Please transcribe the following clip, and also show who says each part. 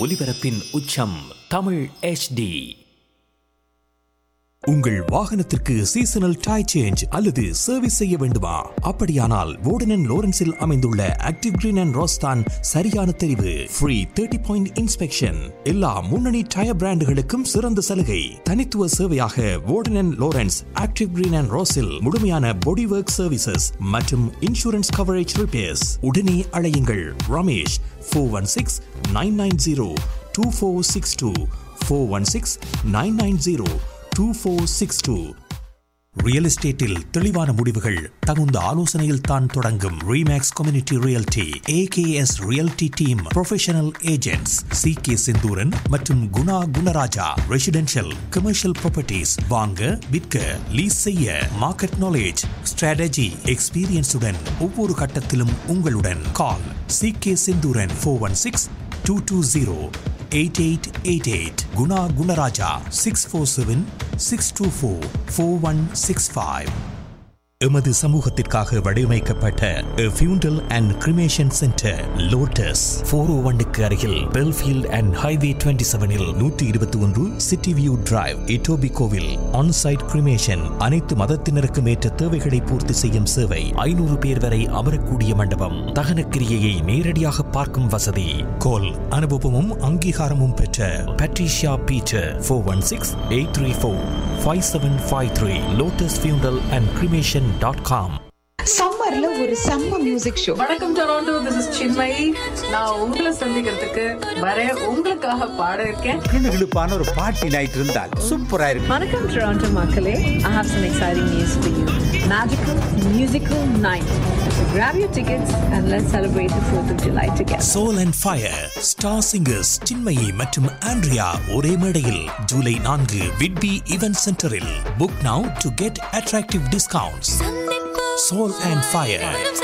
Speaker 1: ஒலிபரப்பின் உச்சம் தமிழ் HD.
Speaker 2: உங்கள் வாகனத்திற்கு சீசனல் டயர் சேஞ்ச் அல்லது சர்வீஸ் செய்ய வேண்டுமா? அப்படியானால் வோர்டன் லோரன்ஸில் அமைந்துள்ள ஆக்டிவ் கிரீன் அண்ட் ரோஸ்தான் சரியான தெரிவு. ஃப்ரீ 30-point இன்ஸ்பெக்ஷன், எல்லா முன்னணி டயர் பிராண்டுகளுக்கும் சிறந்த சலுகை. தனித்துவ சேவையாக வோர்டன் லோரன்ஸ் ஆக்டிவ் கிரீன் அண்ட் ரோஸில் முழுமையான பாடி ஒர்க் சர்வீசஸ் மற்றும் இன்சூரன்ஸ் கவரேஜ் ரிப்பேர்ஸ். உடனே அழையுங்கள் ரமேஷ் 416-990-2462 416-990-2462. ரியல் எஸ்டேட்டில் தெளிவான முடிவுகள் தகுந்த ஆலோசனையில் தான் தொடங்கும். Remakes community realty AKS realty team professional agents CK Senthuran மற்றும் Guna Gunaraja. Residential commercial properties வாங்க விற்க லீஸ் செய்ய மார்க்கெட் நாலேஜ் ஸ்ட்ராட்டஜி எக்ஸ்பீரியன்ஸுடன் ஒவ்வொரு கட்டத்திலும் உங்களுடன். கால் CK செந்தூரன் 416-220-8888. குணா குணராஜா 647-624-4165. எமது சமூகத்திற்காக வடிவமைக்கப்பட்ட ஃபியூண்டல் அண்ட் கிரிமேஷன் சென்டர் லோட்டஸ் 401க்கு அருகில் Belfield and highway 27இல் 121 city view drive இட்டோபிகோவில். Onsite cremation, அனைத்து மதத்தினருக்கும் ஏற்ற தேவைகளை பூர்த்தி செய்யும் சேவை. 500 பேர் வரை அமரக்கூடிய மண்டபம். தகன கிரியையை நேரடியாக பார்க்கும் வசதி. கோல் அனுபவமும் அங்கீகாரமும் பெற்ற பட்ரிஷியா பீட்டர் 416-834-5753. லோட்டஸ் ஃபியூண்டல் அண்ட் கிரிமேஷன்
Speaker 3: சம்மர்ல ஒரு செம்ம மியூசிக் ஷோ.
Speaker 4: வணக்கம் டொராண்டோ, திஸ் இஸ் சின்மயி. நான் உங்களை சந்திக்கிறதுக்கு வர உங்களுக்காக பாட இருக்கேன்.
Speaker 5: கிளுகிளுப்பான ஒரு பார்ட்டி நைட் இருந்தால் சூப்பரா இருக்கும்.
Speaker 4: வணக்கம் டொராண்டோ மக்களே, I have some exciting news for you. Magical musical night. So grab your tickets and let's celebrate the 4th of July together.
Speaker 2: Soul and Fire star singers Chinmayi மற்றும் ஆண்ட்ரியா ஒரே மேடையில் July 4 Whitby event சென்டரில். Book now to get attractive discounts. Soul and Fire